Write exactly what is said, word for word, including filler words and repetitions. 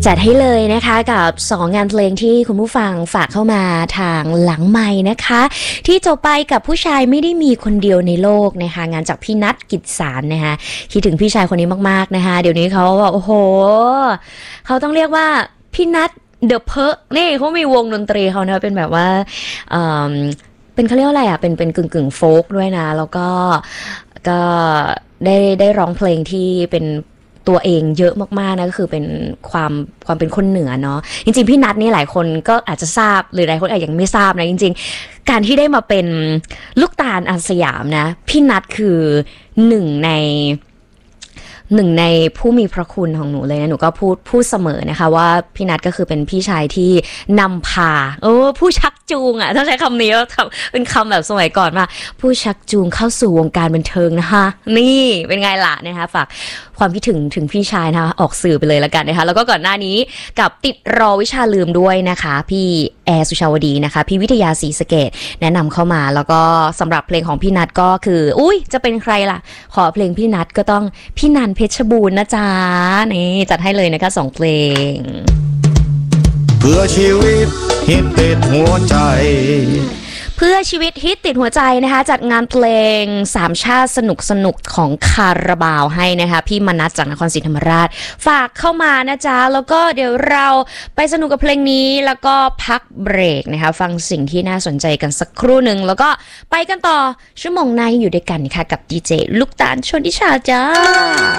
จัดให้เลยนะคะกับสองงานเพลงที่คุณผู้ฟังฝากเข้ามาทางหลังไมค์นะคะที่จบไปกับผู้ชายไม่ได้มีคนเดียวในโลกนะคะงานจากพี่นัทกิจสารนะคะคิดถึงพี่ชายคนนี้มากๆนะคะเดี๋ยวนี้เขาแบบโอ้โหเขาต้องเรียกว่าพี่นัทเดอะเพอร์นี่เขามีวงดนตรีเขานะเป็นแบบว่าเอ่อเป็นเขาเรียกว่าอะไรอ่ะเป็นเป็นกึ่งกึ่งโฟล์กด้วยนะแล้วก็ก็ได้ได้ร้องเพลงที่เป็นตัวเองเยอะมากๆนะก็คือเป็นความความเป็นคนเหนือเนาะจริงๆพี่นัทนี่หลายคนก็อาจจะทราบหรือหลายคนอาจจะยังไม่ทราบนะจริงๆการที่ได้มาเป็นลูกตาลอาสยามนะพี่นัทคือหนึ่งในหนึ่งในผู้มีพระคุณของหนูเลยนะหนูก็พูดพูดเสมอนะคะว่าพี่นัทก็คือเป็นพี่ชายที่นำพาโอ้ผู้ชักจูงอ่ะต้องใช้คำนี้แล้วเป็นคำแบบสมัยก่อนมาผู้ชักจูงเข้าสู่วงการบันเทิงนะคะนี่เป็นไงล่ะนะคะฝากความคิดถึงถึงพี่ชายนะคะออกสื่อไปเลยละกันนะคะแล้วก็ก่อนหน้านี้กับติดรอวิชาลืมด้วยนะคะพี่แอร์สุชาวดีนะคะพี่วิทยาศรีสะเกษแนะนำเข้ามาแล้วก็สำหรับเพลงของพี่นัทก็คืออุ้ยจะเป็นใครล่ะขอเพลงพี่นัทก็ต้องพี่นันเพชรบูรณ์นะจ๊ะนี่จัดให้เลยนะคะสองเพลงเพื่อชีวิตฮิตติดหัวใจเพื่อชีวิตฮิตติดหัวใจนะคะจัดงานเพลงสามชาติสนุกสนุกของคาราบาวให้นะคะพี่มนัสจากนครศรีธรรมราชฝากเข้ามานะจ๊ะแล้วก็เดี๋ยวเราไปสนุกกับเพลงนี้แล้วก็พักเบรกนะคะฟังสิ่งที่น่าสนใจกันสักครู่หนึ่งแล้วก็ไปกันต่อชั่วโมงหน้าอยู่ด้วยกันค่ะกับดีเจลูกตาลชนทิชาจ้า